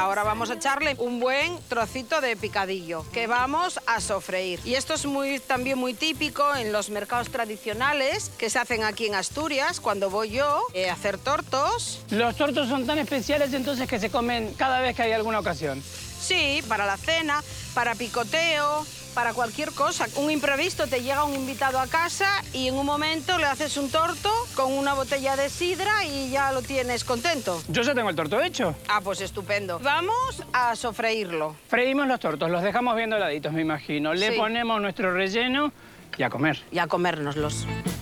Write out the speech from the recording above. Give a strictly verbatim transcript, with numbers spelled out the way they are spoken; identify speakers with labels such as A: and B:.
A: Ahora vamos a echarle un buen trocito de picadillo que vamos a sofreír. Y esto es muy, también muy típico en los mercados tradicionales que se hacen aquí en Asturias, cuando voy yo eh, a hacer tortos.
B: Los tortos son tan especiales entonces que se comen cada vez que hay alguna ocasión.
A: Sí, para la cena, para picoteo, para cualquier cosa. Un imprevisto, te llega un invitado a casa y en un momento le haces un torto con una botella de sidra y ya lo tienes contento.
B: Yo ya tengo el torto hecho.
A: Ah, pues estupendo. Vamos a sofreírlo.
B: Freímos los tortos, los dejamos bien doraditos, me imagino. Le
A: Sí.
B: ponemos nuestro relleno y a comer.
A: Y a comérnoslos.